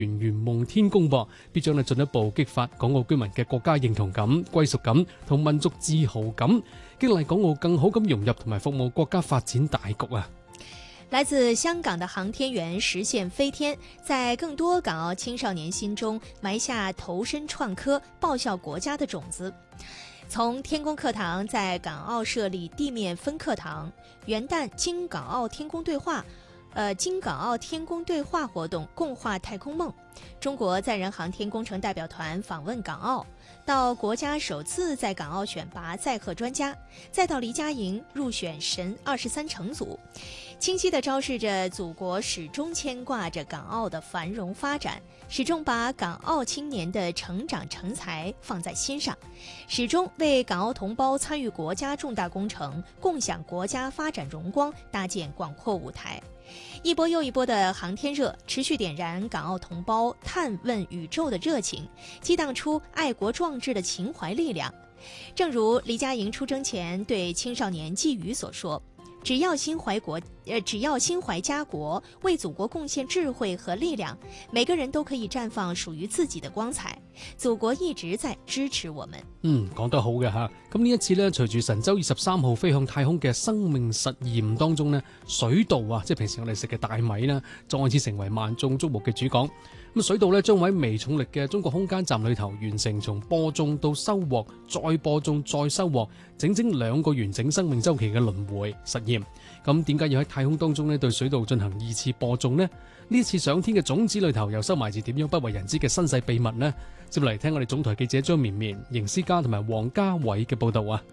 圓夢天宮噃，必將進一步激發港澳居民嘅國家認同感、歸屬感同民族自豪感，激勵港澳更好咁融入同埋服務國家發展大局啊！ 来自香港的航天员实现飞天，在更多港澳青少年心中埋下投身创科、报效国家的种子。从天宫课堂在港澳设立地面分课堂，元旦京港澳天宫对话活动共话太空梦，中国载人航天工程代表团访问港澳，到国家首次在港澳选拔载荷专家，再到黎家营入选神23乘组，清晰地昭示着祖国始终牵挂着港澳的繁荣发展，始终把港澳青年的成长成才放在心上，始终为港澳同胞参与国家重大工程、共享国家发展荣光搭建广阔舞台。一波又一波的航天热持续点燃港澳同胞探问宇宙的热情，激荡出爱国壮志的情怀力量。正如黎家营出征前对青少年寄语所说，只要心怀家国，为祖国貢獻智慧和力量，每個人都可以綻放屬於自己的光彩。祖國一直在支持我們。 講得好嘅吓。咁呢一次咧，隨住神舟23號飛向太空嘅生命實驗當中咧，水稻啊，即係平時我哋食嘅大米啦，再次成為萬眾矚目嘅主角。咁水稻咧將會喺微重力嘅中國空間站裏頭完成從播種到收穫、再播種再收穫，整整2個完整生命週期嘅輪迴實驗。咁點解要喺太空當中咧對水稻進行2次播種呢？呢一次上天嘅種子裏頭又收埋住點樣不為人知嘅身世秘密呢？接嚟聽我哋總台記者張綿綿、邢思嘉同埋黃家偉嘅報道啊！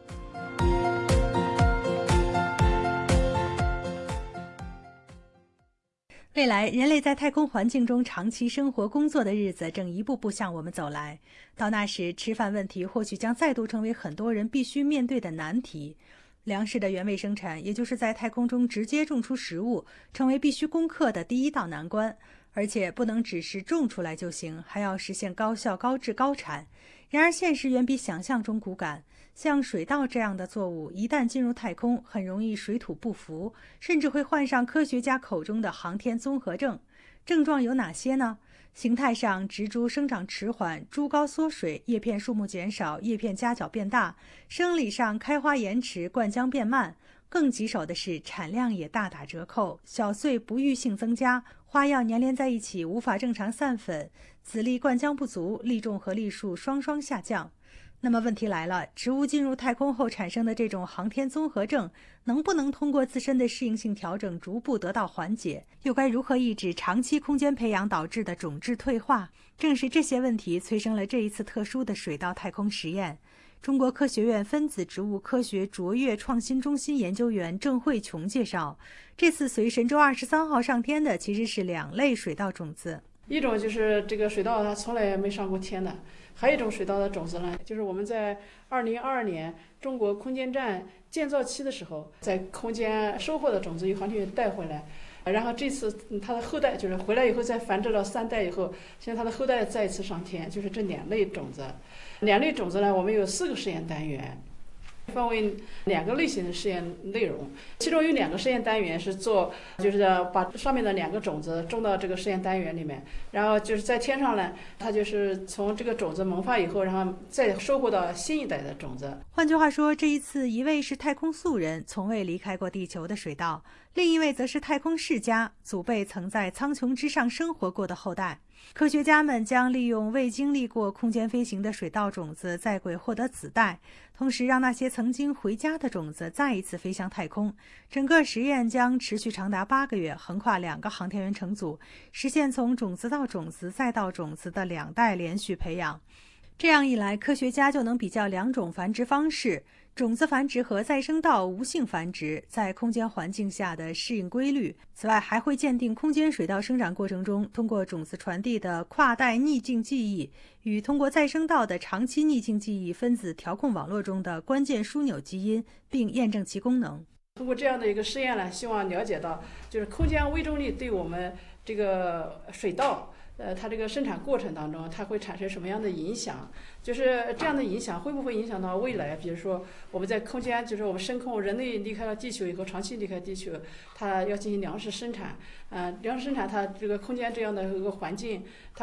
未来人类在太空环境中长期生活工作的日子正一步步向我们走来，到那时吃饭问题或许将再度成为很多人必须面对的难题。粮食的原位生产，也就是在太空中直接种出食物，成为必须攻克的第一道难关，而且不能只是种出来就行，还要实现高效、高质、高产。然而现实远比想象中骨感，像水稻这样的作物一旦进入太空，很容易水土不服，甚至会患上科学家口中的航天综合症。症状有哪些呢？形态上，植株生长迟缓，株高缩水，叶片数目减少，叶片夹角变大；生理上，开花延迟，灌浆变慢。更棘手的是，产量也大打折扣，小穗不育性增加，花药粘连在一起，无法正常散粉，籽粒灌浆不足，粒重和粒数双双下降。那么问题来了，植物进入太空后产生的这种航天综合症，能不能通过自身的适应性调整逐步得到缓解？又该如何抑制长期空间培养导致的种质退化？正是这些问题催生了这一次特殊的水稻太空实验。中国科学院分子植物科学卓越创新中心研究员郑慧琼介绍，这次随神舟23号上天的其实是2类水稻种子。 一种就是这个水稻它从来没上过天的，还有一种水稻的种子呢，就是我们在2022年中国空间站建造期的时候，在空间收获的种子由航天员带回来，然后这次它的后代就是回来以后再繁殖了3代以后，现在它的后代再一次上天，就是这2类种子。2类种子呢，我们有4个实验单元，分为2个类型的实验内容，其中有2个实验单元是做，就是把上面的2个种子种到这个实验单元里面，然后就是在天上呢，它就是从这个种子萌发以后，然后再收获到新一代的种子。 换句话说，这一次一位是太空素人，从未离开过地球的水稻，另一位则是太空世家，祖辈曾在苍穹之上生活过的后代。科学家们将利用未经历过空间飞行的水稻种子在轨获得子代，同时让那些曾经回家的种子再一次飞向太空。整个实验将持续长达8个月，横跨2个航天员乘组，实现从种子到种子再到种子的2代连续培养。这样一来，科学家就能比较2种繁殖方式，种子繁殖和再生稻无性繁殖在空间环境下的适应规律。此外，还会鉴定空间水稻生长过程中通过种子传递的跨代逆境记忆与通过再生稻的长期逆境记忆分子调控网络中的关键枢纽基因，并验证其功能。 通过这样的一个实验呢，希望了解到就是空间微重力对我们这个水稻它这个生产过程当中，它会产生什么样的影响？就是这样的影响会不会影响到未来？比如说我们在空间，就是我们升空，人类离开了地球以后，长期离开地球，它要进行粮食生产，粮食生产它这个空间这样的一个环境，它